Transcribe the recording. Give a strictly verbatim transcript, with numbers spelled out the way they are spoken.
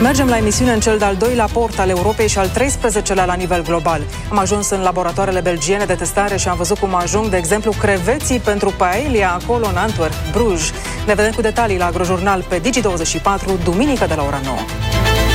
Mergem la emisiune în cel de-al doilea port al Europei și al treisprezecelea la nivel global. Am ajuns în laboratoarele belgiene de testare și am văzut cum ajung, de exemplu, creveții pentru paelia acolo în Antwerp, Bruges. Ne vedem cu detalii la Agrojurnal pe Digi douăzeci și patru, duminică de la ora nouă.